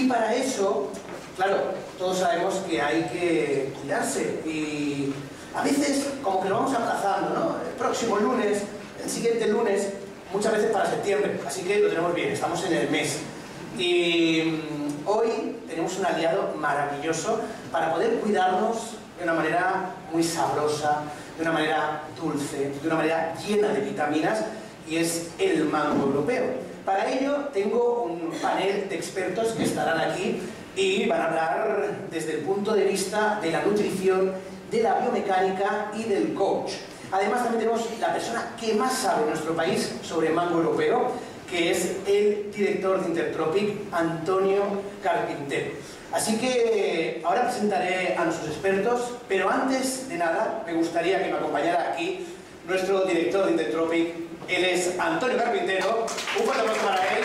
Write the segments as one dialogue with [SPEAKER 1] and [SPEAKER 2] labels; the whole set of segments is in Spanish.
[SPEAKER 1] Y para eso, claro, todos sabemos que hay que cuidarse y a veces como que lo vamos aplazando, ¿no? El próximo lunes, el siguiente lunes, muchas veces para septiembre, así que lo tenemos bien, estamos en el mes. Y hoy tenemos un aliado maravilloso para poder cuidarnos de una manera muy sabrosa, de una manera dulce, de una manera llena de vitaminas, y es el mango europeo. Para ello tengo un panel de expertos que estarán aquí y van a hablar desde el punto de vista de la nutrición, de la biomecánica y del coach. Además también tenemos la persona que más sabe en nuestro país sobre mango europeo, que es el director de Intertropic, Antonio Carpintero. Así que ahora presentaré a nuestros expertos, pero antes de nada me gustaría que me acompañara aquí nuestro director de Intertropic. Él es Antonio Carpintero. Un fuerte aplauso para él.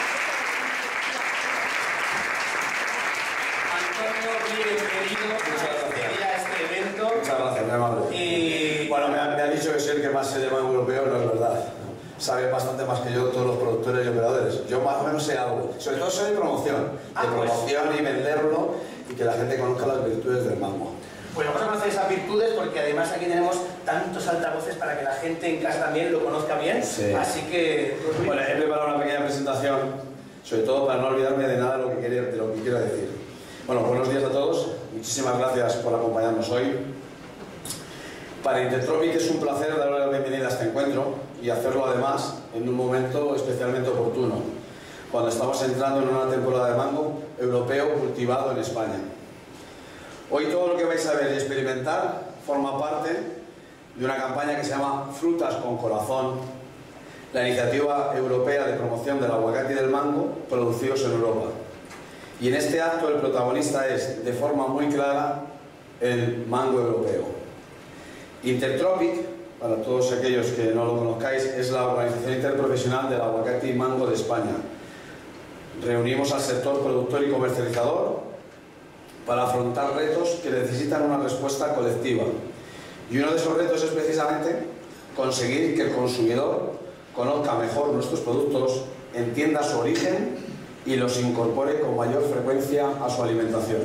[SPEAKER 1] Antonio, bienvenido a este evento.
[SPEAKER 2] Muchas gracias, muy amable.
[SPEAKER 1] Y
[SPEAKER 2] bueno, me ha dicho que soy el que más sé de mango europeo, no es verdad. Sabe bastante más que yo todos los productores y operadores. Yo más o menos sé algo. Sobre todo sé de promoción. Y venderlo y que la gente conozca las virtudes del mango.
[SPEAKER 1] Pues vamos a conocer esas virtudes porque además aquí tenemos tantos altavoces para que la gente en casa también lo conozca bien.
[SPEAKER 2] Sí.
[SPEAKER 1] Así que...
[SPEAKER 2] Bueno, he preparado una pequeña presentación, sobre todo para no olvidarme de nada de lo que quiero decir. Bueno, buenos días a todos. Muchísimas gracias por acompañarnos hoy. Para Intertropic es un placer darle la bienvenida a este encuentro y hacerlo además en un momento especialmente oportuno, cuando estamos entrando en una temporada de mango europeo cultivado en España. Hoy todo lo que vais a ver y experimentar forma parte de una campaña que se llama Frutas con Corazón, la iniciativa europea de promoción del aguacate y del mango producidos en Europa. Y en este acto el protagonista es, de forma muy clara, el mango europeo. Intertropic, para todos aquellos que no lo conozcáis, es la organización interprofesional del aguacate y mango de España. Reunimos al sector productor y comercializador para afrontar retos que necesitan una respuesta colectiva. Y uno de esos retos es precisamente conseguir que el consumidor conozca mejor nuestros productos, entienda su origen y los incorpore con mayor frecuencia a su alimentación.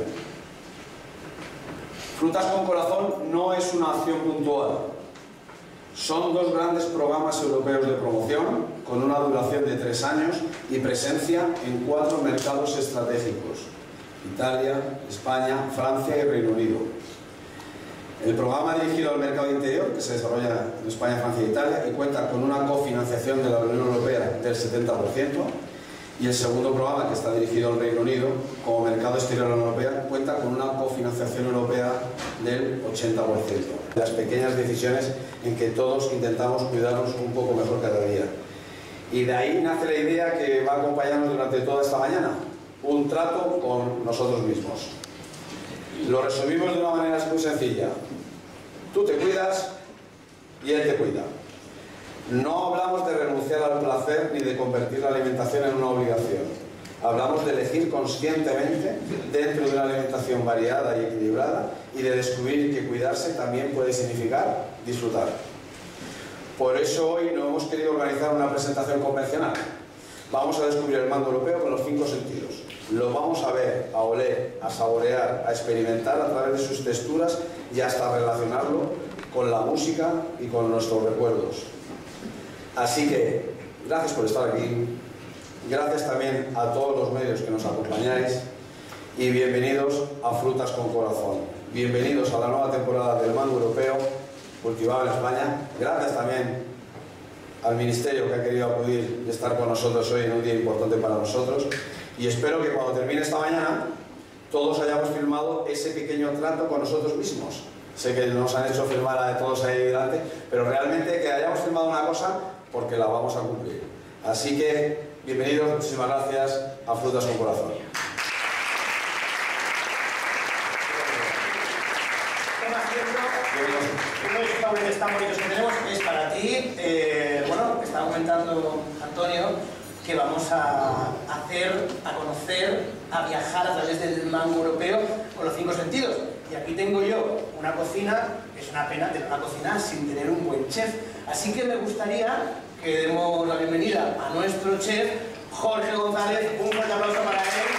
[SPEAKER 2] Frutas con Corazón no es una acción puntual. Son dos grandes programas europeos de promoción con una duración de 3 años y presencia en 4 mercados estratégicos: Italia, España, Francia y Reino Unido. El programa dirigido al mercado interior, que se desarrolla en España, Francia e Italia, y cuenta con una cofinanciación de la Unión Europea del 70%, y el segundo programa, que está dirigido al Reino Unido, como mercado exterior a la Unión Europea, cuenta con una cofinanciación europea del 80%. Las pequeñas decisiones en que todos intentamos cuidarnos un poco mejor cada día. Y de ahí nace la idea que va a acompañarnos durante toda esta mañana: un trato con nosotros mismos. Lo resumimos de una manera muy sencilla: tú te cuidas y él te cuida. No hablamos de renunciar al placer ni de convertir la alimentación en una obligación. Hablamos de elegir conscientemente dentro de una alimentación variada y equilibrada, y de descubrir que cuidarse también puede significar disfrutar. Por eso hoy no hemos querido organizar una presentación convencional. Vamos a descubrir el mango europeo con los 5 sentidos. Lo vamos a ver, a oler, a saborear, a experimentar a través de sus texturas y hasta relacionarlo con la música y con nuestros recuerdos. Así que, gracias por estar aquí, gracias también a todos los medios que nos acompañáis, y bienvenidos a Frutas con Corazón. Bienvenidos a la nueva temporada del mango europeo cultivado en España. Gracias también al Ministerio, que ha querido acudir y estar con nosotros hoy en un día importante para nosotros, y espero que cuando termine esta mañana todos hayamos firmado ese pequeño trato con nosotros mismos. Sé que nos han hecho firmar a todos ahí delante, pero realmente que hayamos firmado una cosa porque la vamos a cumplir. Así que, bienvenidos, muchísimas gracias a Frutas con Corazón.
[SPEAKER 1] Uno de los tablets tan bonitos que tenemos es para ti. Bueno, está comentando Antonio que vamos a hacer, a conocer, a viajar a través del mango europeo con los 5 sentidos. Y aquí tengo yo una cocina, que es una pena tener una cocina sin tener un buen chef. Así que me gustaría que demos la bienvenida a nuestro chef, Jorge González. Un fuerte aplauso para él.